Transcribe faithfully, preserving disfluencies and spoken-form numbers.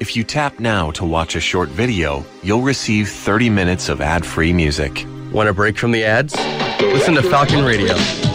If you tap now to watch a short video, you'll receive thirty minutes of ad-free music. Want a break from the ads? Listen to Falcon Radio.